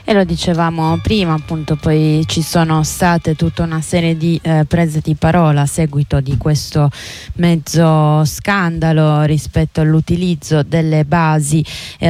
E lo dicevamo prima, appunto, poi ci sono state tutta una serie di prese di parola a seguito di questo mezzo scandalo rispetto all'utilizzo delle basi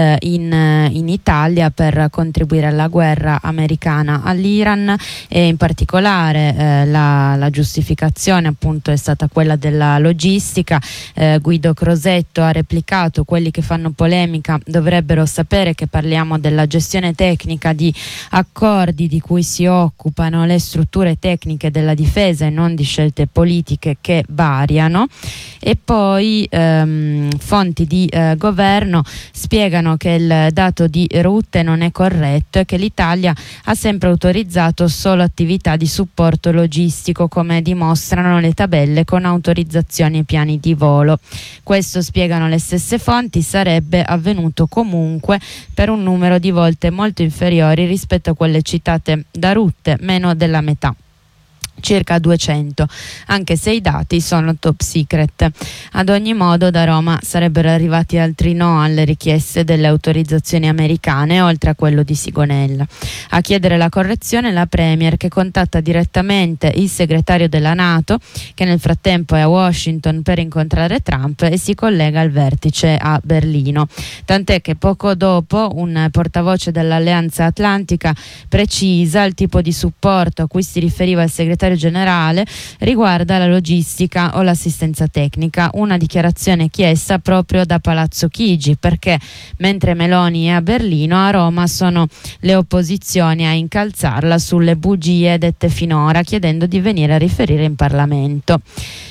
in Italia per contribuire alla guerra americana all'Iran, e in particolare la giustificazione appunto è stata quella della logistica. Guido Crosetto ha replicato: quelli che fanno polemica dovrebbero sapere che parliamo della gestione tecnica di accordi di cui si occupano le strutture tecniche della difesa e non di scelte politiche che variano. E poi fonti di governo spiegano che il dato di rotte non è corretto e che l'Italia ha sempre autorizzato solo attività di supporto logistico, come dimostrano le tabelle con autorizzazioni e piani di volo. Questo, spiegano le stesse fonti, sarebbe avvenuto comunque per un numero di volte molto inferiori rispetto a quelle citate da Rutte, meno della metà, circa 200, anche se i dati sono top secret. Ad ogni modo, da Roma sarebbero arrivati altri no alle richieste delle autorizzazioni americane, oltre a quello di Sigonella. A chiedere la correzione la Premier, che contatta direttamente il segretario della NATO, che nel frattempo è a Washington per incontrare Trump, e si collega al vertice a Berlino. Tant'è che poco dopo un portavoce dell'Alleanza Atlantica precisa: il tipo di supporto a cui si riferiva il segretario generale riguarda la logistica o l'assistenza tecnica, una dichiarazione chiesta proprio da Palazzo Chigi, perché mentre Meloni è a Berlino, a Roma sono le opposizioni a incalzarla sulle bugie dette finora, chiedendo di venire a riferire in Parlamento.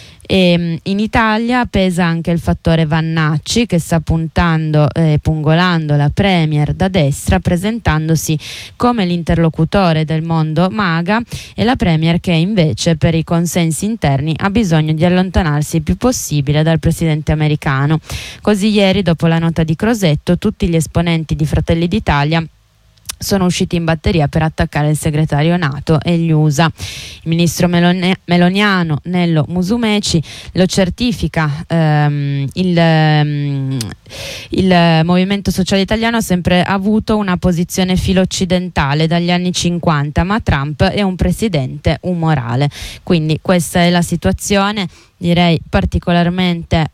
E in Italia pesa anche il fattore Vannacci, che sta puntando e pungolando la Premier da destra, presentandosi come l'interlocutore del mondo MAGA, e la Premier che invece per i consensi interni ha bisogno di allontanarsi il più possibile dal presidente americano. Così ieri, dopo la nota di Crosetto, tutti gli esponenti di Fratelli d'Italia sono usciti in batteria per attaccare il segretario NATO e gli USA. Il ministro meloniano Nello Musumeci lo certifica: il Movimento Sociale Italiano ha sempre avuto una posizione filo-occidentale dagli anni 50, ma Trump è un presidente umorale. Quindi questa è la situazione, direi particolarmente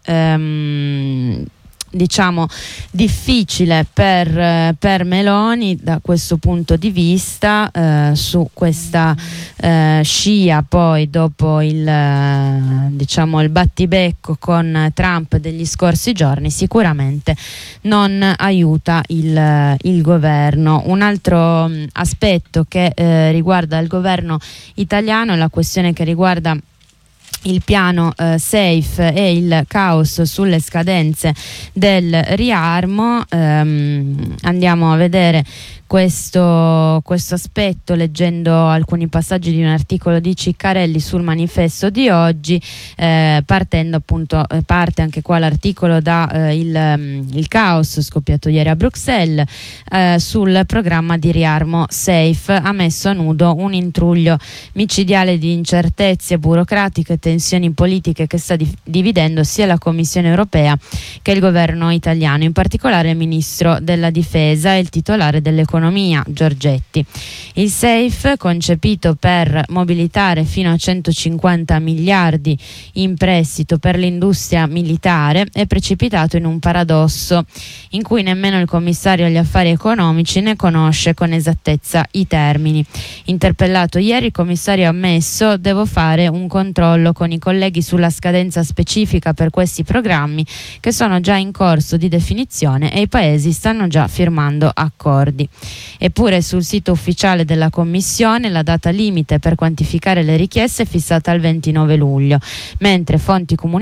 difficile per Meloni da questo punto di vista, su questa scia poi dopo il battibecco con Trump degli scorsi giorni. Sicuramente non aiuta il governo. Un altro aspetto che riguarda il governo italiano è la questione che riguarda il piano SAFE e il caos sulle scadenze del riarmo. Andiamo a vedere questo aspetto leggendo alcuni passaggi di un articolo di Ciccarelli sul Manifesto di oggi, partendo appunto, parte anche qua l'articolo da il caos scoppiato ieri a Bruxelles sul programma di riarmo SAFE. Ha messo a nudo un intruglio micidiale di incertezze burocratiche e tensioni politiche che sta dividendo sia la Commissione europea che il governo italiano, in particolare il ministro della difesa e il titolare dell'economia Giorgetti. Il SAFE, concepito per mobilitare fino a 150 miliardi in prestito per l'industria militare, è precipitato in un paradosso in cui nemmeno il commissario agli affari economici ne conosce con esattezza i termini. Interpellato ieri, il commissario ha ammesso: devo fare un controllo con i colleghi sulla scadenza specifica per questi programmi, che sono già in corso di definizione e i paesi stanno già firmando accordi. Eppure sul sito ufficiale della Commissione la data limite per quantificare le richieste è fissata al 29 luglio, mentre fonti comunitarie